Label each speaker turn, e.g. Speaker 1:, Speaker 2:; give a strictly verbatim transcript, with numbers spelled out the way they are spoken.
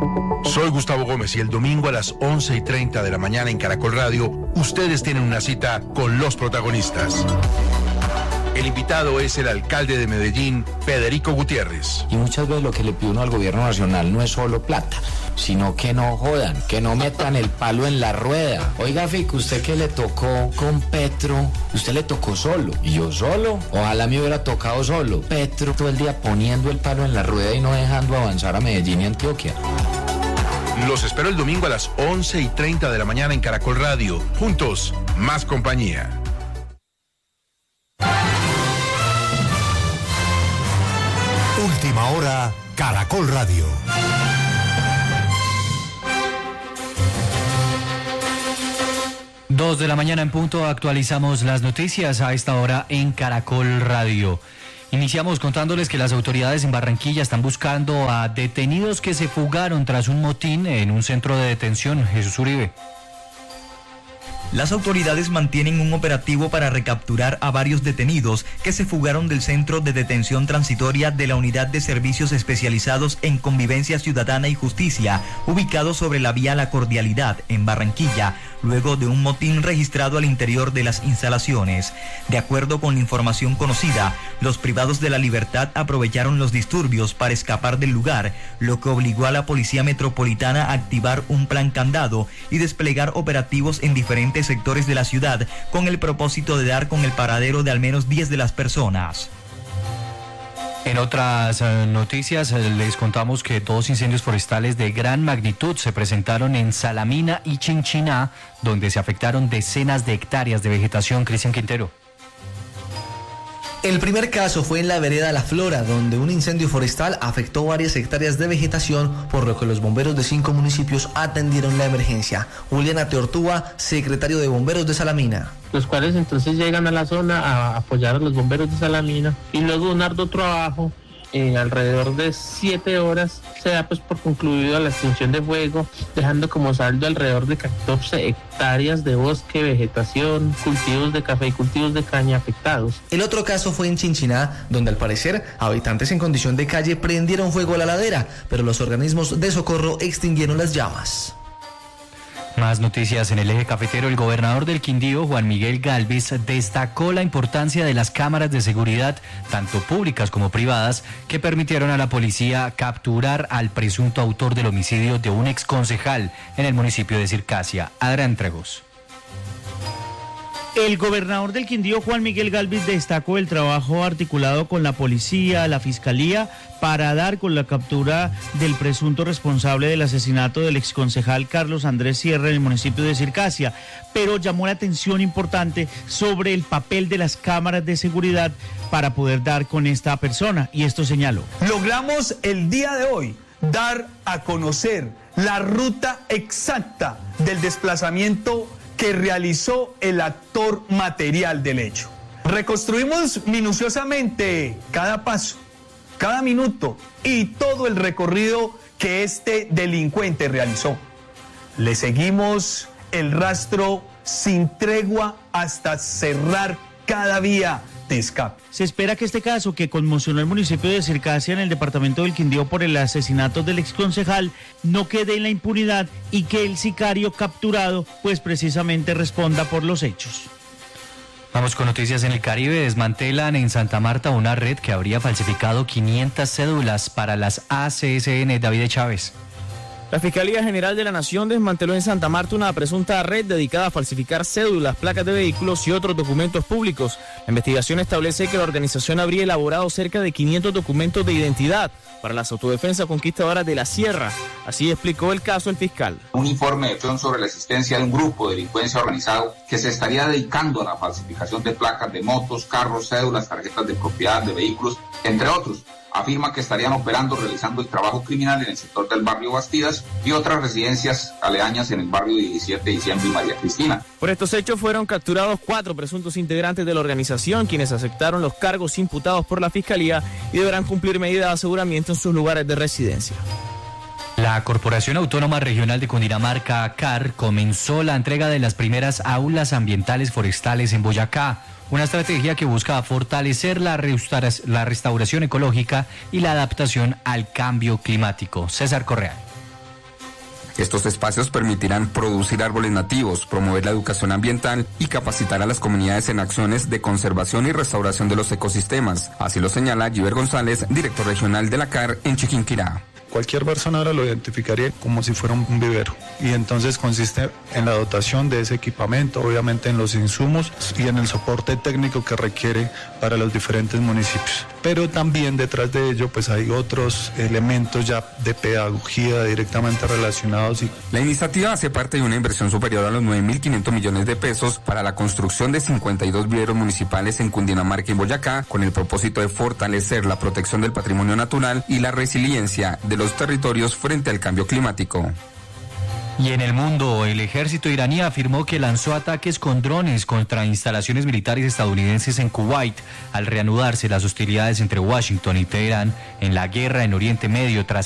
Speaker 1: Soy Gustavo Gómez y el domingo a las once y treinta de la mañana en Caracol Radio, ustedes tienen una cita con los protagonistas. El invitado es el alcalde de Medellín, Federico Gutiérrez.
Speaker 2: Y muchas veces lo que le pide uno al gobierno nacional no es solo plata, sino que no jodan, que no metan el palo en la rueda. Oiga, Fico, usted que le tocó con Petro, usted le tocó solo. ¿Y yo solo? Ojalá me hubiera tocado solo. Petro todo el día poniendo el palo en la rueda y no dejando avanzar a Medellín y Antioquia.
Speaker 1: Los espero el domingo a las once y treinta de la mañana en Caracol Radio. Juntos, más compañía.
Speaker 3: Última hora, Caracol Radio.
Speaker 4: Dos de la mañana en punto, actualizamos las noticias a esta hora en Caracol Radio. Iniciamos contándoles que las autoridades en Barranquilla están buscando a detenidos que se fugaron tras un motín en un centro de detención. Jesús Uribe.
Speaker 5: Las autoridades mantienen un operativo para recapturar a varios detenidos que se fugaron del centro de detención transitoria de la Unidad de Servicios Especializados en Convivencia Ciudadana y Justicia, ubicado sobre la vía La Cordialidad, en Barranquilla, luego de un motín registrado al interior de las instalaciones. De acuerdo con la información conocida, los privados de la libertad aprovecharon los disturbios para escapar del lugar, lo que obligó a la Policía Metropolitana a activar un plan candado y desplegar operativos en diferentes sectores de la ciudad con el propósito de dar con el paradero de al menos diez de las personas.
Speaker 4: En otras eh, noticias eh, les contamos que dos incendios forestales de gran magnitud se presentaron en Salamina y Chinchiná, donde se afectaron decenas de hectáreas de vegetación. Cristian Quintero.
Speaker 6: El primer caso fue en la vereda La Flora, donde un incendio forestal afectó varias hectáreas de vegetación, por lo que los bomberos de cinco municipios atendieron la emergencia. Julián Ateortúa, secretario de Bomberos de Salamina.
Speaker 7: Los cuales entonces llegan a la zona a apoyar a los bomberos de Salamina y luego un arduo trabajo. En alrededor de siete horas se da pues por concluido la extinción de fuego, dejando como saldo alrededor de catorce hectáreas de bosque, vegetación, cultivos de café y cultivos de caña afectados.
Speaker 6: El otro caso fue en Chinchiná, donde al parecer habitantes en condición de calle prendieron fuego a la ladera, pero los organismos de socorro extinguieron las llamas.
Speaker 4: Más noticias en el eje cafetero. El gobernador del Quindío, Juan Miguel Gálvez, destacó la importancia de las cámaras de seguridad, tanto públicas como privadas, que permitieron a la policía capturar al presunto autor del homicidio de un exconcejal en el municipio de Circasia. Adrián Tregos.
Speaker 8: El gobernador del Quindío, Juan Miguel Gálvez, destacó el trabajo articulado con la policía, la fiscalía, para dar con la captura del presunto responsable del asesinato del exconcejal Carlos Andrés Sierra en el municipio de Circasia, pero llamó la atención importante sobre el papel de las cámaras de seguridad para poder dar con esta persona, y esto señaló.
Speaker 9: Logramos el día de hoy dar a conocer la ruta exacta del desplazamiento que realizó el actor material del hecho. Reconstruimos minuciosamente cada paso, cada minuto y todo el recorrido que este delincuente realizó. Le seguimos el rastro sin tregua hasta cerrar cada vía de escape.
Speaker 8: Se espera que este caso, que conmocionó el municipio de Circasia en el departamento del Quindío por el asesinato del exconcejal, no quede en la impunidad y que el sicario capturado pues precisamente responda por los hechos.
Speaker 4: Vamos con noticias en el Caribe. Desmantelan en Santa Marta una red que habría falsificado quinientas cédulas para las A C S N. David Chávez.
Speaker 10: La Fiscalía General de la Nación desmanteló en Santa Marta una presunta red dedicada a falsificar cédulas, placas de vehículos y otros documentos públicos. La investigación establece que la organización habría elaborado cerca de quinientos documentos de identidad para las autodefensas conquistadoras de la Sierra. Así explicó el caso el fiscal.
Speaker 11: Un informe de F E O N sobre la existencia de un grupo de delincuencia organizado que se estaría dedicando a la falsificación de placas de motos, carros, cédulas, tarjetas de propiedad de vehículos, entre otros. Afirma que estarían operando, realizando el trabajo criminal en el sector del barrio Bastidas y otras residencias aledañas en el barrio diecisiete de diciembre y María Cristina.
Speaker 10: Por estos hechos fueron capturados cuatro presuntos integrantes de la organización, quienes aceptaron los cargos imputados por la Fiscalía y deberán cumplir medidas de aseguramiento en sus lugares de residencia.
Speaker 4: La Corporación Autónoma Regional de Cundinamarca, C A R, comenzó la entrega de las primeras aulas ambientales forestales en Boyacá. Una estrategia que busca fortalecer la restauración ecológica y la adaptación al cambio climático. César Correa.
Speaker 12: Estos espacios permitirán producir árboles nativos, promover la educación ambiental y capacitar a las comunidades en acciones de conservación y restauración de los ecosistemas. Así lo señala Giver González, director regional de la C A R en Chiquinquirá.
Speaker 13: Cualquier persona ahora lo identificaría como si fuera un vivero, y entonces consiste en la dotación de ese equipamiento, obviamente en los insumos y en el soporte técnico que requiere para los diferentes municipios. Pero también detrás de ello pues hay otros elementos ya de pedagogía directamente relacionados. Y...
Speaker 12: La iniciativa hace parte de una inversión superior a los nueve mil quinientos millones de pesos para la construcción de cincuenta y dos viveros municipales en Cundinamarca y Boyacá, con el propósito de fortalecer la protección del patrimonio natural y la resiliencia de los los territorios frente al cambio climático.
Speaker 4: Y en el mundo, el ejército iraní afirmó que lanzó ataques con drones contra instalaciones militares estadounidenses en Kuwait al reanudarse las hostilidades entre Washington y Teherán en la guerra en Oriente Medio tras